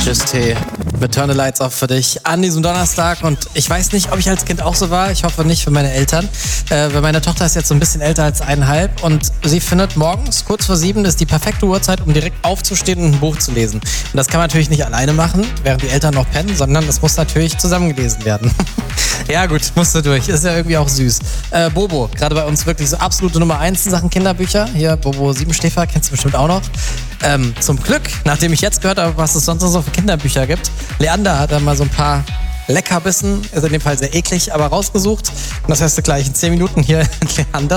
Just Tee mit Turn the Lights Off für dich an diesem Donnerstag. Und ich weiß nicht, ob ich als Kind auch so war. Ich hoffe nicht für meine Eltern. Weil meine Tochter ist jetzt so ein bisschen älter als 1,5 und sie findet morgens kurz vor 7 ist die perfekte Uhrzeit, um direkt aufzustehen und ein Buch zu lesen. Und das kann man natürlich nicht alleine machen, während die Eltern noch pennen, sondern das muss natürlich zusammengelesen werden. Ja gut, musst du durch. Ist ja irgendwie auch süß. Bobo, gerade bei uns wirklich so absolute Nummer 1 in Sachen Kinderbücher. Hier, Bobo Siebenschläfer, kennst du bestimmt auch noch. Zum Glück, nachdem ich jetzt gehört habe, was es sonst noch so für Kinderbücher gibt, Leander hat da mal so ein paar Leckerbissen, ist in dem Fall sehr eklig, aber rausgesucht. Und das hörst du gleich in 10 Minuten hier in Leander.